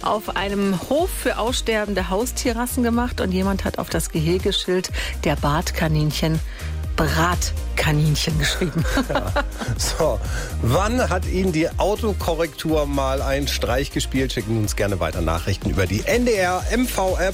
auf einem Hof für aussterbende Haustierrassen gemacht und jemand hat auf das Gehegeschild der Bartkaninchen Bratkaninchen geschrieben. Ja. So, wann hat Ihnen die Autokorrektur mal einen Streich gespielt? Schicken Sie uns gerne weiter Nachrichten über die NDR MV-App.